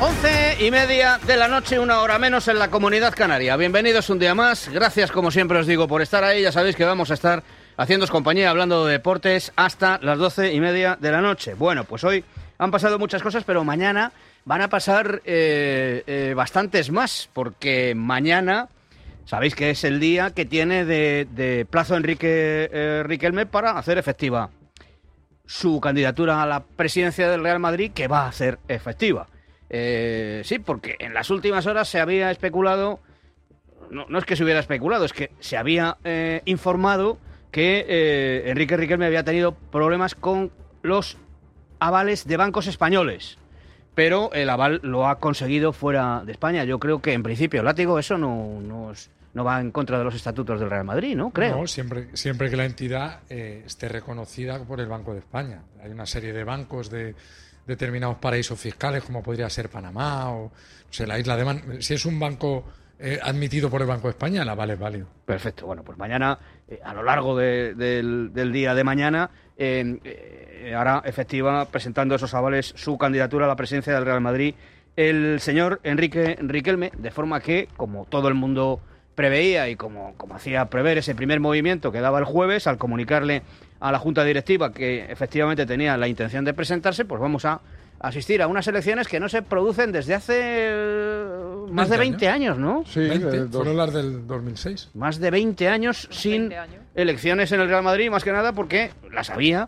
11:30 de la noche, una hora menos en la Comunidad Canaria. Bienvenidos un día más. Gracias, como siempre os digo, por estar ahí. Ya sabéis que vamos a estar haciéndoos compañía, hablando de deportes hasta las 12:30 de la noche. Bueno, pues hoy han pasado muchas cosas, pero mañana van a pasar bastantes más, porque mañana sabéis que es el día que tiene de plazo Enrique Riquelme para hacer efectiva su candidatura a la presidencia del Real Madrid, que va a ser efectiva. Sí, porque en las últimas horas se había especulado, no es que se hubiera especulado, es que se había informado que Enrique Riquelme había tenido problemas con los avales de bancos españoles, pero el aval lo ha conseguido fuera de España. Yo creo que en principio, Látigo, eso no va en contra de los estatutos del Real Madrid, ¿no? Creo. No, siempre que la entidad esté reconocida por el Banco de España. Hay una serie de bancos de determinados paraísos fiscales, como podría ser Panamá o la isla de Man. Si es un banco admitido por el Banco de España, el aval es válido. Perfecto. Bueno, pues mañana, a lo largo del día de mañana, hará efectiva, presentando esos avales, su candidatura a la presidencia del Real Madrid, el señor Enrique Riquelme, de forma que, como todo el mundo preveía y como hacía prever ese primer movimiento que daba el jueves al comunicarle a la Junta Directiva que efectivamente tenía la intención de presentarse, pues vamos a asistir a unas elecciones que no se producen desde hace más de 20 años, ¿no? Sí, fueron las del 2006. Más de 20 años sin 20 años. Elecciones en el Real Madrid, más que nada porque las había,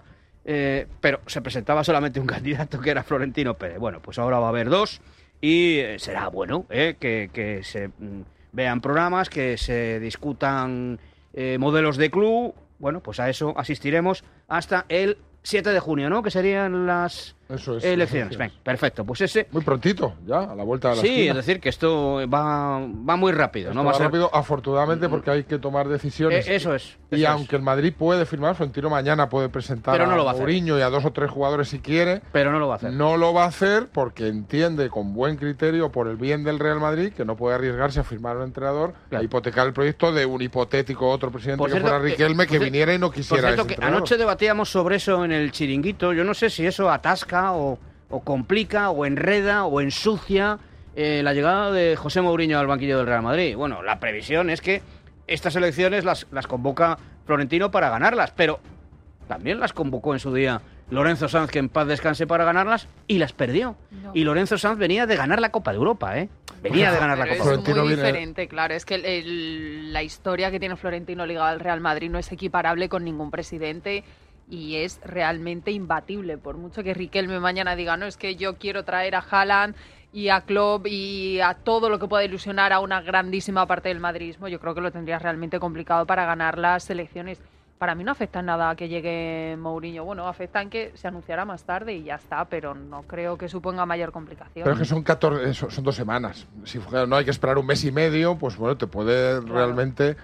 pero se presentaba solamente un candidato, que era Florentino Pérez. Bueno, pues ahora va a haber dos y será bueno que se vean programas, que se discutan modelos de club. Bueno, pues a eso asistiremos hasta el 7 de junio, ¿no? Que serían las elecciones. Venga, perfecto, pues ese... Muy prontito, ya, a la vuelta de la esquina. Sí, es decir, que esto va muy rápido. Esto ¿no? va rápido, afortunadamente, porque hay que tomar decisiones. Eso es. Y aunque el Madrid puede firmar, Florentino mañana puede presentar a Mourinho y a 2 o 3 jugadores si quiere. Pero no lo va a hacer. No lo va a hacer porque entiende con buen criterio, por el bien del Real Madrid, que no puede arriesgarse a firmar a un entrenador, a hipotecar el proyecto de un hipotético otro presidente que fuera Riquelme, que viniera y no quisiera ese que entrenador. Anoche debatíamos sobre eso en el Chiringuito. Yo no sé si eso atasca o complica o enreda o ensucia la llegada de José Mourinho al banquillo del Real Madrid. Bueno, la previsión es que estas elecciones las convoca Florentino para ganarlas, pero también las convocó en su día Lorenzo Sanz, que en paz descanse, para ganarlas, y las perdió. No. Y Lorenzo Sanz venía de ganar la Copa de Europa, ¿eh? Venía de ganar la Copa de Europa. Es muy diferente, claro. Es que la historia que tiene Florentino ligada al Real Madrid no es equiparable con ningún presidente y es realmente imbatible. Por mucho que Riquelme mañana diga, no, es que yo quiero traer a Haaland y a Klopp y a todo lo que pueda ilusionar a una grandísima parte del madridismo, yo creo que lo tendrías realmente complicado para ganar las elecciones. Para mí no afecta en nada que llegue Mourinho. Bueno, afecta en que se anunciará más tarde y ya está, pero no creo que suponga mayor complicación. Pero es que son 2 semanas. Si no hay que esperar un mes y medio, pues bueno, te puede realmente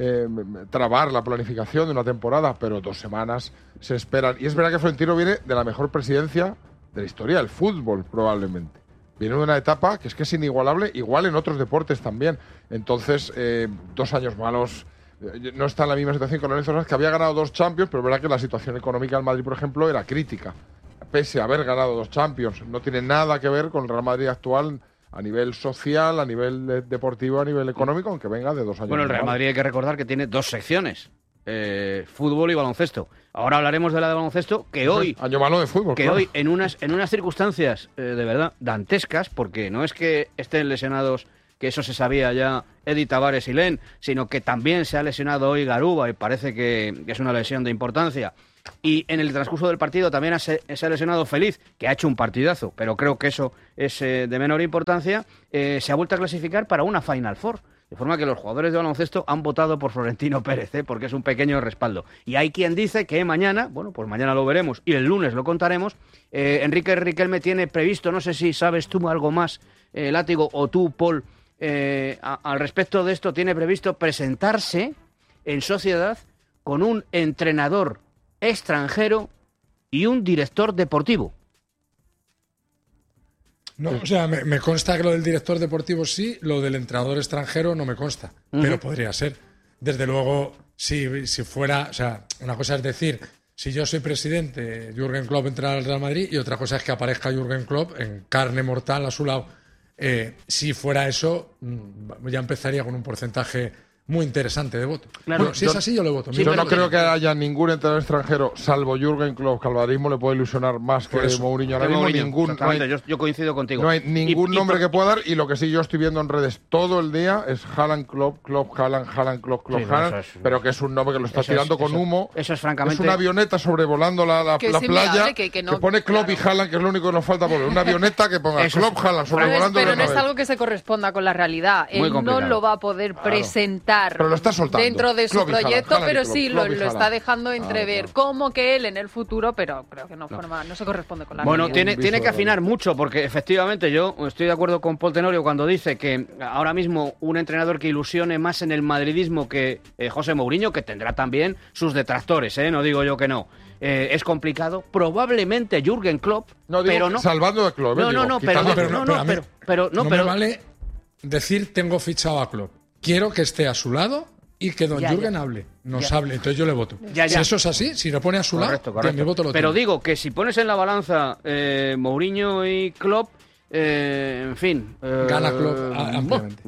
trabar la planificación de una temporada, pero 2 semanas se esperan. Y es verdad que Florentino viene de la mejor presidencia de la historia del fútbol, probablemente. Viene de una etapa que es inigualable, igual en otros deportes también. Entonces, 2 años malos. No está en la misma situación con Lorenzo Sanz, que había ganado 2 Champions, pero es verdad que la situación económica del Madrid, por ejemplo, era crítica. Pese a haber ganado 2 Champions, no tiene nada que ver con el Real Madrid actual a nivel social, a nivel deportivo, a nivel económico, aunque venga de 2 años. Bueno, el Real Madrid hay que recordar que tiene 2 secciones, fútbol y baloncesto. Ahora hablaremos de la de baloncesto, que hoy... Año malo de fútbol, que claro. Hoy, en unas circunstancias de verdad dantescas, porque no es que estén lesionados, que eso se sabía ya, Eddie Tavares y Len, sino que también se ha lesionado hoy Garuba y parece que es una lesión de importancia. Y en el transcurso del partido también se ha lesionado Feliz, que ha hecho un partidazo, pero creo que eso es de menor importancia. Se ha vuelto a clasificar para una Final Four. De forma que los jugadores de baloncesto han votado por Florentino Pérez, porque es un pequeño respaldo. Y hay quien dice que mañana, bueno, pues mañana lo veremos y el lunes lo contaremos, Enrique Riquelme tiene previsto, no sé si sabes tú algo más, Látigo, o tú, Paul, al respecto de esto, tiene previsto presentarse en sociedad con un entrenador extranjero y un director deportivo. No, o sea, me consta que lo del director deportivo sí, lo del entrenador extranjero no me consta, pero podría ser. Desde luego, si fuera, o sea, una cosa es decir, si yo soy presidente, Jürgen Klopp entra al Real Madrid, y otra cosa es que aparezca Jürgen Klopp en carne mortal a su lado Si fuera eso, ya empezaría con un porcentaje muy interesante de voto. Claro, bueno, si es así, yo le voto. Sí, Yo no creo que haya ningún entrenador extranjero, salvo Jürgen Klopp, que al madridismo le puede ilusionar más que Mourinho. Ahora mismo ningún. No hay, yo coincido contigo. No hay ningún nombre que pueda dar, y lo que sí yo estoy viendo en redes todo el día es Haaland, Klopp, Haaland, Klopp, Sí, Haaland, eso es, pero que es un nombre que lo está tirando con humo. Eso es francamente. Es una avioneta sobrevolando la Que es playa inviable, que no, que pone Klopp claro. y Haaland, que es lo único que nos falta por ver. Una avioneta que ponga Eso Klopp, es- Haaland sobrevolando Pero el no es Bernabéu. algo que se corresponda con la realidad. Muy Él no complicado. lo va a poder presentar Pero lo está soltando. dentro de su Klopp y Haaland, proyecto, Haaland y pero Klopp, sí Klopp y lo está Haaland. dejando entrever. Claro. Como que él en el futuro, pero creo que no se corresponde con la Bueno, realidad. tiene que afinar mucho, porque efectivamente yo estoy de acuerdo con Paul Tenorio cuando dice que ahora mismo un entrenador que ilusione más en el madridismo que José Mourinho, que tendrá también sus detractores, no digo yo que no. Es complicado. Probablemente Jürgen Klopp, No, digo, pero no. salvando de Klopp. No, digo, no, quitando pero a Klopp. a mí no, me vale decir tengo fichado a Klopp. Quiero que esté a su lado y que don Ya, Jürgen ya. hable. Nos Ya. hable. Entonces yo le voto. Ya, Si ya. eso es así, si lo pone a su Correcto, lado, mi voto lo Pero tiene. digo que si pones en la balanza Mourinho y Klopp, en fin. Gana Klopp ampliamente.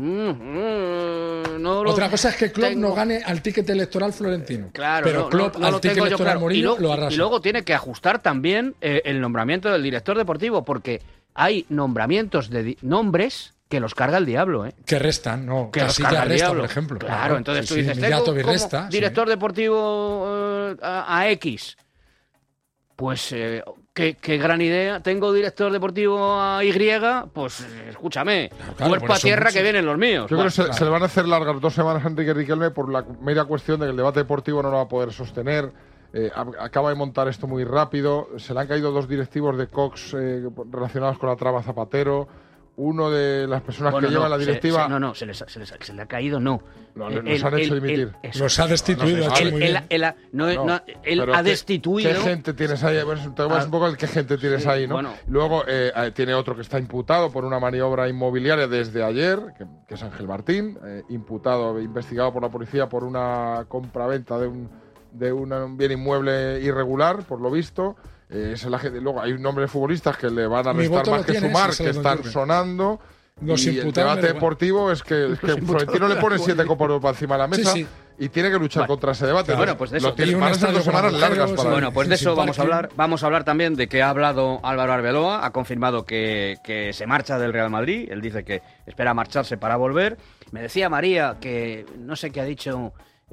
No lo- Otra cosa es que Klopp tengo- no gane al ticket electoral florentino. Claro, pero no, Klopp no al lo ticket tengo yo electoral claro. Mourinho lo arrasa. Y luego tiene que ajustar también el nombramiento del director deportivo, porque hay nombramientos de nombres que los carga el diablo, ¿eh? Que restan, no. Que los Casilla carga el resta, diablo. por ejemplo. Claro, entonces Sí, tú sí, dices, Millato tengo como Virresta, sí. director deportivo a X. Pues qué gran idea. Tengo director deportivo a Y, pues escúchame, claro, cuerpo por a eso tierra mucho. que vienen los míos. Yo creo que Claro. se le van a hacer largas 2 semanas a Enrique Riquelme por la mera cuestión de que el debate deportivo no lo va a poder sostener. Acaba de montar esto muy rápido. Se le han caído 2 directivos de Cox relacionados con la trama Zapatero. Uno de las personas Bueno, que lleva la directiva. Se le ha caído, no. No, los han hecho dimitir. eso. Los ha destituido. No, ha hecho Él- muy él- bien. él- no, No, él pero ha ¿qué- destituido. ¿Qué gente tienes ahí? Bueno, te vas un poco el qué gente tienes sí, ahí, ¿no? bueno. Luego tiene otro que está imputado por una maniobra inmobiliaria desde ayer, que es Ángel Martín, imputado, investigado por la policía por una compraventa de un bien inmueble irregular, por lo visto. Es el agente. Luego hay un nombre de futbolistas que le van a Mi restar voto más lo que tiene, sumar, ese que es el están Jürgen. sonando. Los y el imputados debate me da igual. deportivo es que Florentino le pone 7 copas de Europa encima de la mesa Sí, sí. y tiene que luchar Bueno. contra ese debate. Bueno, pues de eso. Lo tiene, Y un van a ser 2 estadio con semanas largas agujeros, para él. Bueno, pues de eso sin vamos a parking. hablar. Vamos a hablar también de que ha hablado Álvaro Arbeloa, ha confirmado que se marcha del Real Madrid. Él dice que espera marcharse para volver. Me decía María que no sé qué ha dicho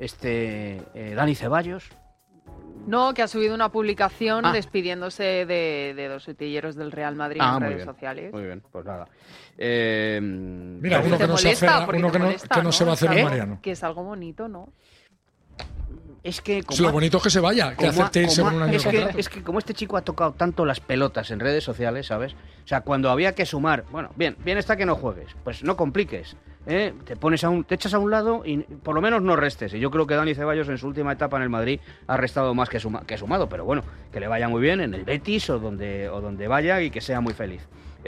Dani Ceballos. No, que ha subido una publicación Ah. despidiéndose de 2 utilleros del Real Madrid en muy redes bien, sociales. Muy bien, pues nada. Mira, Porque uno te que no se molesta, aferra, porque uno te que no, molesta, que no se va a hacer Es un algo- Mariano. Que es algo bonito, ¿no? Es que Si lo bonito es que se vaya, que acepte irse por un año de contrato. es que como este chico ha tocado tanto las pelotas en redes sociales, ¿sabes? O sea, cuando había que sumar, bueno, bien está que no juegues, pues no compliques, ¿eh? Te echas a un lado y por lo menos no restes. Y yo creo que Dani Ceballos en su última etapa en el Madrid ha restado más que sumado, pero bueno, que le vaya muy bien en el Betis o donde vaya y que sea muy feliz.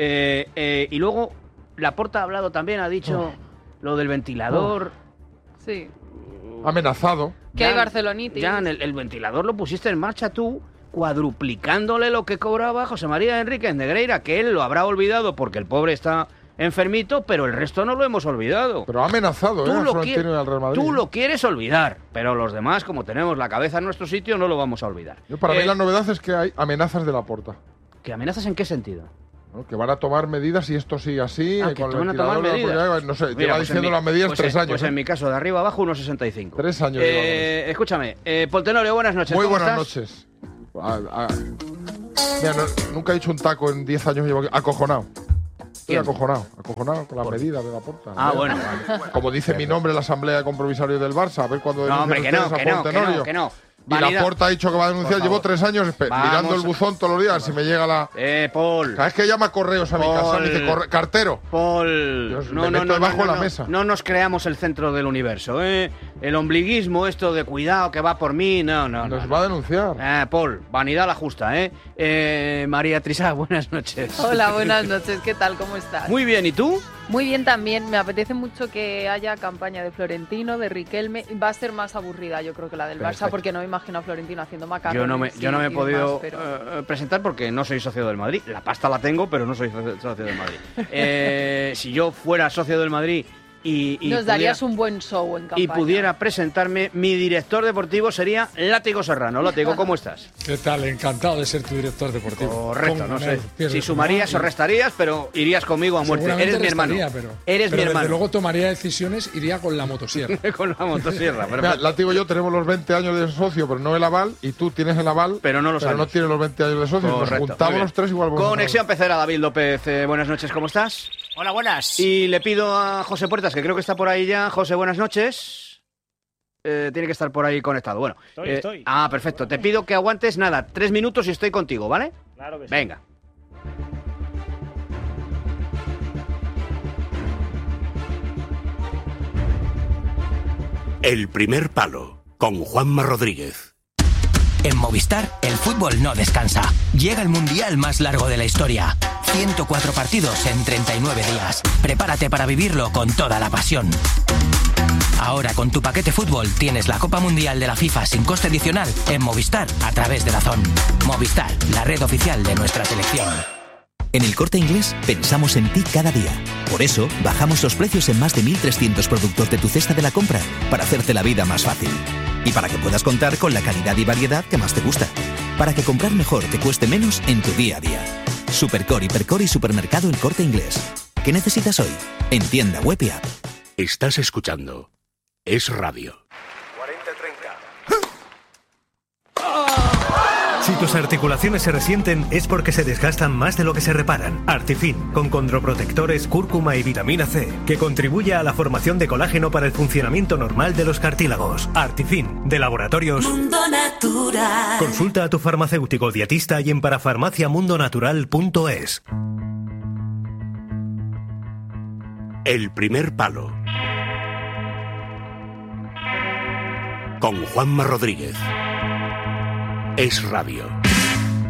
Y luego Laporta ha hablado también, ha dicho lo del ventilador. Sí. Amenazado. Que hay barcelonitis. Ya, el ventilador lo pusiste en marcha tú, cuadruplicándole lo que cobraba José María Enríquez Negreira, que él lo habrá olvidado porque el pobre está enfermito, pero el resto no lo hemos olvidado. Pero ha amenazado, Tú al lo Florentino y al Real Madrid. Tú lo quieres olvidar, pero los demás, como tenemos la cabeza en nuestro sitio, no lo vamos a olvidar. Para mí la novedad es que hay amenazas de Laporta. ¿Que amenazas en qué sentido? ¿No? Que van a tomar medidas y esto sigue así. Que con te el van a tomar ventilador, medidas. no sé, Mira, lleva pues diciendo en mi- las medidas pues 3 en- años. Pues en mi caso, de arriba abajo, 1,65. 3 años llevamos. Escúchame, Paul Tenorio, buenas noches. Muy ¿cómo buenas estás? noches. Mira, nunca he dicho un taco en 10 años. Llevo aquí. Acojonado. Estoy ¿Quién? acojonado con las medidas de Laporta. Ah, bueno. Como dice mi nombre en la asamblea de compromisarios del Barça, a ver cuando No, hombre, que no, denuncien que ustedes a no, Paul que no, Tenorio. que no. Y Vanidad. Laporta ha dicho que va a denunciar. Por Llevo favor. 3 años Vamos. mirando el buzón todos los días. Si me llega la. Paul. Cada vez que llama correos a mi casa, me dice cartero. Paul, Dios, me meto debajo de la mesa. No nos creamos el centro del universo, ¿eh? El ombliguismo, esto de cuidado que va por mí, no. Nos va a denunciar. Paul, vanidad la justa, ¿eh? María Trisá, buenas noches. Hola, buenas noches. ¿Qué tal? ¿Cómo estás? Muy bien, ¿y tú? Muy bien también, me apetece mucho que haya campaña de Florentino, de Riquelme. Va a ser más aburrida, yo creo, que la del Barça, porque no me imagino a Florentino haciendo macarrones. Yo no me he podido presentar porque no soy socio del Madrid. La pasta la tengo, pero no soy socio del Madrid. Si yo fuera socio del Madrid y nos darías un buen show en campaña. Y pudiera presentarme, mi director deportivo sería Látigo Serrano. Látigo, ¿cómo estás? ¿Qué tal? Encantado de ser tu director deportivo. Correcto, no sé si sumarías o restarías, pero irías conmigo a muerte. Eres mi hermano. Eres mi hermano. Desde luego tomaría decisiones, iría con la motosierra. Con la motosierra. Mira, Látigo y yo tenemos los 20 años de socio, pero no el aval, y tú tienes el aval, pero no tienes los 20 años de socio. Correcto, nos juntamos los tres igual. Conexión Pecera, David López. Buenas noches, ¿cómo estás? Hola, buenas. Y le pido a José Puertas, que creo que está por ahí ya. José, buenas noches. Tiene que estar por ahí conectado. Bueno, estoy. Ah, perfecto. Te pido que aguantes, 3 minutos y estoy contigo, ¿vale? Claro que sí. Venga. El primer palo, con Juanma Rodríguez. En Movistar, el fútbol no descansa. Llega el mundial más largo de la historia. 104 partidos en 39 días. Prepárate para vivirlo con toda la pasión. Ahora con tu paquete fútbol tienes la Copa Mundial de la FIFA sin coste adicional en Movistar a través de DAZN. Movistar, la red oficial de nuestra selección. En El Corte Inglés pensamos en ti cada día. Por eso, bajamos los precios en más de 1.300 productos de tu cesta de la compra para hacerte la vida más fácil. Y para que puedas contar con la calidad y variedad que más te gusta. Para que comprar mejor te cueste menos en tu día a día. Supercore, Hipercore y Supermercado El Corte Inglés. ¿Qué necesitas hoy? En tienda web y app. Estás escuchando Es Radio. 40-30. Si tus articulaciones se resienten es porque se desgastan más de lo que se reparan. Artifin, con condroprotectores, cúrcuma y vitamina C, que contribuye a la formación de colágeno para el funcionamiento normal de los cartílagos. Artifin, de Laboratorios Mundo Natural. Consulta a tu farmacéutico dietista y en parafarmaciamundonatural.es. El primer palo, con Juanma Rodríguez. Es Radio.